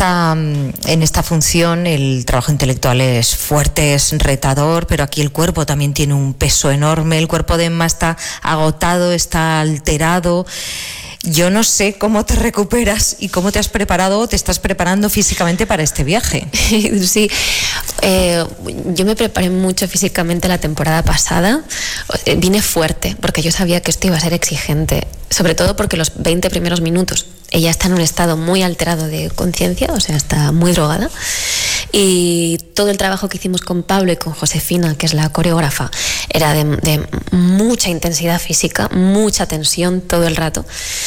esta función el trabajo intelectual es fuerte, es retador, pero aquí el cuerpo también tiene un peso enorme. El cuerpo de Emma está agotado, está alterado. Yo no sé cómo te recuperas y cómo te has preparado o te estás preparando físicamente para este viaje. Sí, yo me preparé mucho físicamente la temporada pasada. Vine fuerte porque yo sabía que esto iba a ser exigente, sobre todo porque los 20 primeros minutos ella está en un estado muy alterado de conciencia, o sea, está muy drogada. Y todo el trabajo que hicimos con Pablo y con Josefina, que es la coreógrafa, era de mucha intensidad física, mucha tensión todo el rato.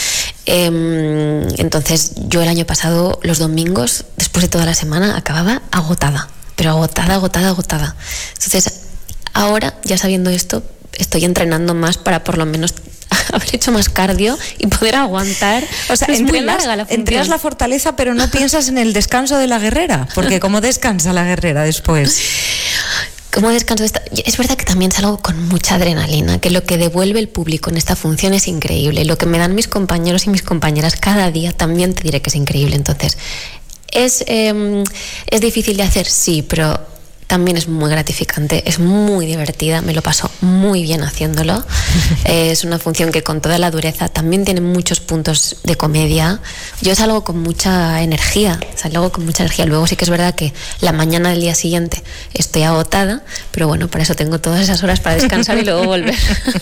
Entonces yo el año pasado, los domingos, después de toda la semana, acababa agotada, pero agotada. Entonces ahora, ya sabiendo esto, estoy entrenando más para por lo menos haber hecho más cardio y poder aguantar. O sea, entrenas la fortaleza, pero no piensas en el descanso de la guerrera, porque ¿cómo descansa la guerrera después? ¿Cómo descanso? Es verdad que también salgo con mucha adrenalina, que lo que devuelve el público en esta función es increíble. Lo que me dan mis compañeros y mis compañeras cada día también te diré que es increíble. Entonces, ¿es difícil de hacer? Sí, pero también es muy gratificante, es muy divertida, me lo paso muy bien haciéndolo. Es una función que con toda la dureza también tiene muchos puntos de comedia. Yo salgo con mucha energía, Luego sí que es verdad que la mañana del día siguiente estoy agotada, pero bueno, para eso tengo todas esas horas para descansar y luego volver.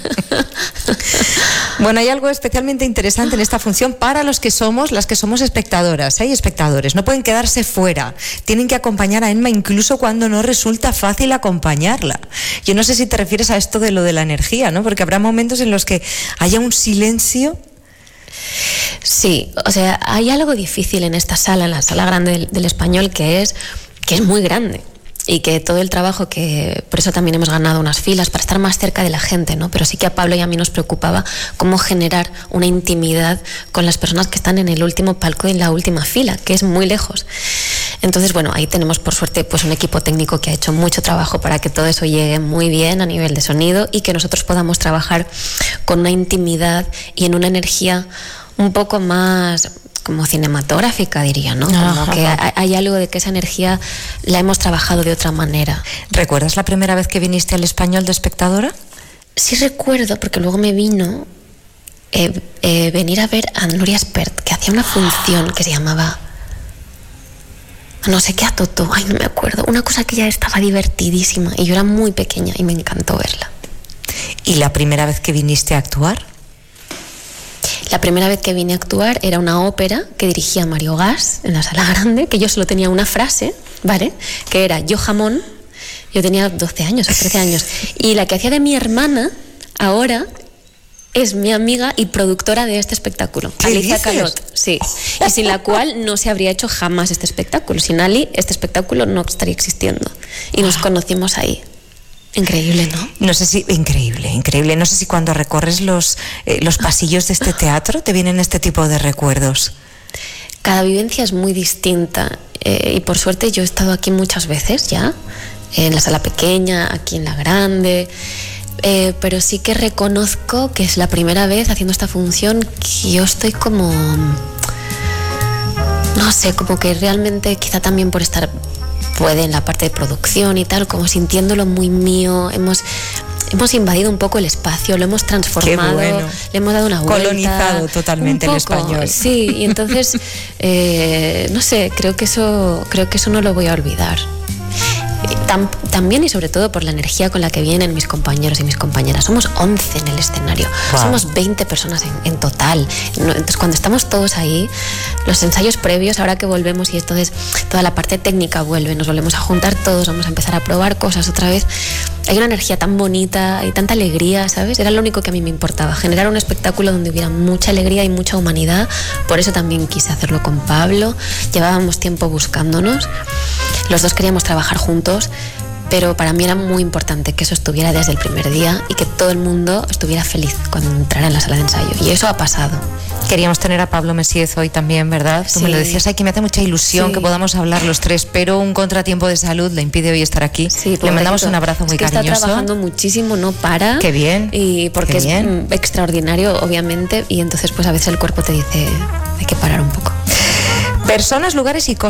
Bueno, hay algo especialmente interesante en esta función para las que somos espectadoras. Hay espectadores, no pueden quedarse fuera, tienen que acompañar a Emma incluso cuando no resulta fácil acompañarla. Yo no sé si te refieres a esto de lo de la energía, ¿no? Porque habrá momentos en los que haya un silencio. Sí, o sea, hay algo difícil en esta sala, en la sala grande del Español, que es muy grande. Y que todo el trabajo por eso también hemos ganado unas filas, para estar más cerca de la gente, ¿no? Pero sí que a Pablo y a mí nos preocupaba cómo generar una intimidad con las personas que están en el último palco y en la última fila, que es muy lejos. Entonces, bueno, ahí tenemos por suerte pues un equipo técnico que ha hecho mucho trabajo para que todo eso llegue muy bien a nivel de sonido y que nosotros podamos trabajar con una intimidad y en una energía un poco más como cinematográfica, diría, ¿no? Como que hay algo de que esa energía la hemos trabajado de otra manera. ¿Recuerdas la primera vez que viniste al Español de espectadora? Sí recuerdo, porque luego me vino venir a ver a Nuria Espert, que hacía una función que se llamaba no sé qué a Totó, no me acuerdo, una cosa que ya estaba divertidísima y yo era muy pequeña y me encantó verla. ¿Y la primera vez que viniste a actuar? La primera vez que vine a actuar era una ópera que dirigía Mario Gas en la sala grande, que yo solo tenía una frase, ¿vale? Que era yo jamón. Yo tenía 12 años o 13 años. Y la que hacía de mi hermana ahora es mi amiga y productora de este espectáculo, Alicia Calot. Sí. Y sin la cual no se habría hecho jamás este espectáculo. Sin Ali, este espectáculo no estaría existiendo. Y nos conocimos ahí. Increíble, ¿no? No sé si increíble. No sé si cuando recorres los pasillos de este teatro te vienen este tipo de recuerdos. Cada vivencia es muy distinta y por suerte yo he estado aquí muchas veces ya, en la sala pequeña, aquí en la grande, pero sí que reconozco que es la primera vez haciendo esta función que yo estoy como, no sé, como que realmente quizá también por estar en la parte de producción y tal, como sintiéndolo muy mío, hemos invadido un poco el espacio, lo hemos transformado, bueno. Le hemos dado una vuelta. Colonizado totalmente el Español. Sí, y entonces, no sé, creo que eso no lo voy a olvidar. También y sobre todo por la energía con la que vienen mis compañeros y mis compañeras. Somos 11 en el escenario, somos 20 personas en total. Entonces cuando estamos todos ahí, los ensayos previos, ahora que volvemos y entonces toda la parte técnica vuelve, nos volvemos a juntar todos, vamos a empezar a probar cosas otra vez. Hay una energía tan bonita y tanta alegría, ¿sabes? Era lo único que a mí me importaba, generar un espectáculo donde hubiera mucha alegría y mucha humanidad. Por eso también quise hacerlo con Pablo. Llevábamos tiempo buscándonos. Los dos queríamos trabajar juntos, pero para mí era muy importante que eso estuviera desde el primer día y que todo el mundo estuviera feliz cuando entrara en la sala de ensayo. Y eso ha pasado. Queríamos tener a Pablo Messiez hoy también, ¿verdad? Tú me lo decías, que me hace mucha ilusión que podamos hablar los tres, pero un contratiempo de salud le impide hoy estar aquí. Sí, le mandamos un abrazo muy cariñoso. Está trabajando muchísimo, no para. Qué bien. Y porque es extraordinario, obviamente, y entonces pues a veces el cuerpo te dice hay que parar un poco. Personas, lugares y cosas.